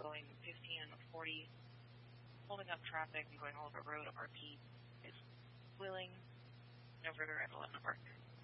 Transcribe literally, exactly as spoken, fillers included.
going fifteen and a forty, holding up traffic and going all over road, R P is willing, no further at eleven o'clock.